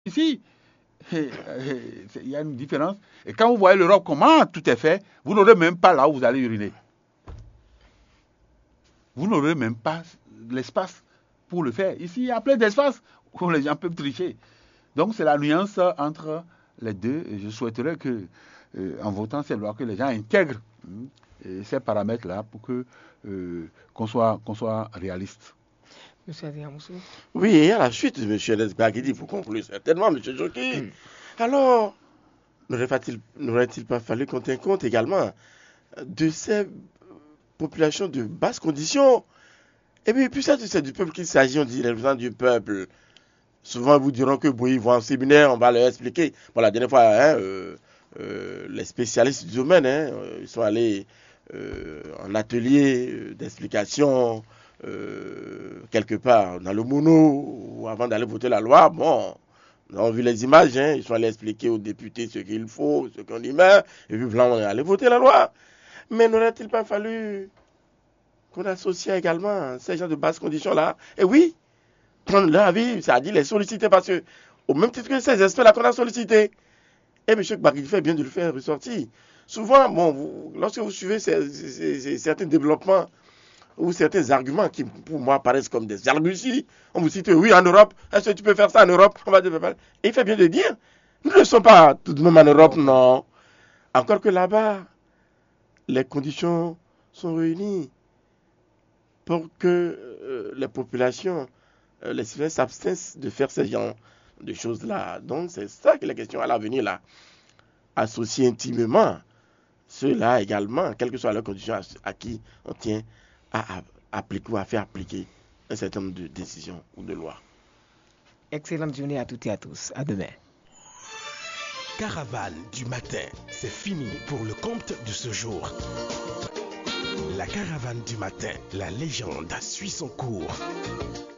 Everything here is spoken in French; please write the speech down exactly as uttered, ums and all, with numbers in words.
Ici, il y a une différence. Et quand vous voyez l'Europe, comment tout est fait, vous n'aurez même pas là où vous allez uriner. Vous n'aurez même pas l'espace pour le faire. Ici, il y a plein d'espace où les gens peuvent tricher. Donc, c'est la nuance entre les deux. Et je souhaiterais que, euh, en votant ces lois, que les gens intègrent hein, ces paramètres-là pour que euh, qu'on soit, qu'on soit réaliste. Monsieur Adriamoussou. Oui, et à la suite, M. Nesba qui dit pour conclure certainement, M. Joki. Mm. Alors, n'aurait-il, n'aurait-il pas fallu qu'on tienne compte également de ces populations de basse condition? Et puis, puis ça, c'est du peuple qu'il s'agit, on dit les représentants du peuple. Souvent, ils vous diront que bon, ils vont en séminaire, on va leur expliquer. Bon, la dernière fois, hein, euh, euh, les spécialistes du domaine, hein, ils sont allés euh, en atelier d'explication, euh, quelque part dans le mono, avant d'aller voter la loi. Bon, on a vu les images, hein, ils sont allés expliquer aux députés ce qu'il faut, ce qu'on y met, et puis voilà, on est allé voter la loi. Mais n'aurait-il pas fallu qu'on associe également ces gens de basse condition-là? Et oui, prendre leur avis, c'est-à-dire les solliciter, parce que, au même titre que ces experts-là qu'on a sollicités, et M. Gbagui fait bien de le faire ressortir. Souvent, bon, vous, lorsque vous suivez ces, ces, ces, certains développements ou certains arguments qui, pour moi, paraissent comme des arguties, on vous cite, oui, en Europe, est-ce que tu peux faire ça en Europe? On va dire, et il fait bien de dire, nous ne sommes pas tout de même en Europe, non. Encore que là-bas, les conditions sont réunies pour que euh, les populations, euh, les citoyens s'abstiennent de faire ce genre de choses-là. Donc, c'est ça que les questions à l'avenir, là. Associer intimement ceux-là également, quelles que soient leurs conditions à, à qui on tient à, à appliquer ou à faire appliquer un certain nombre de décisions ou de lois. Excellente journée à toutes et à tous. À demain. Caravane du matin, c'est fini pour le compte de ce jour. La caravane du matin, la légende suit son cours.